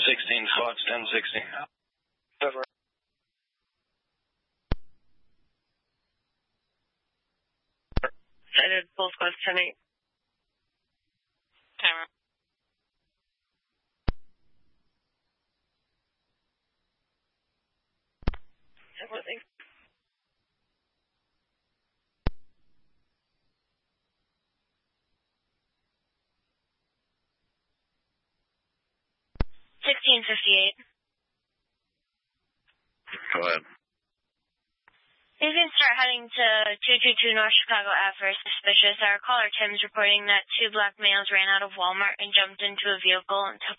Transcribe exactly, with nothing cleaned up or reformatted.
sixteen, Fox ten sixteen. Cited full squad ten eight. Timer. Everything. Sixteen fifty eight. Go ahead. You can start heading to two two two North Chicago Ave for suspicious. Our caller Tim's reporting that two black males ran out of Walmart and jumped into a vehicle and took